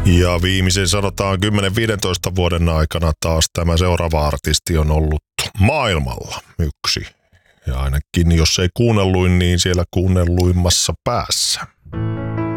Ja viimeisen sanotaan 10-15 vuoden aikana taas tämä seuraava artisti on ollut maailmalla yksi. Ja ainakin jos ei kuunnelluin, niin siellä kuunnelluimmassa päässä.